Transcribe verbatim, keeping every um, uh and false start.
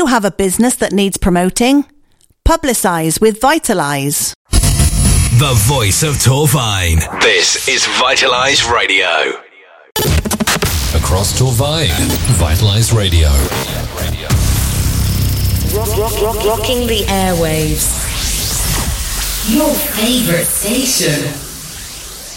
have a business that needs promoting? Publicise with Vitalise. The voice of Torvine. This is Vitalise Radio. Across Torvine, Vitalise Radio. Rock, rock, rock, rocking the airwaves. Your favourite station.